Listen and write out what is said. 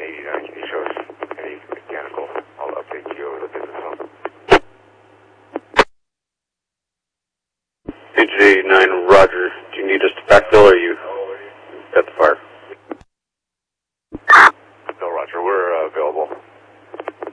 89. Can you show us any mechanical? I'll update you over the business phone. Agent 89, Roger. Do you need us to backfill or are you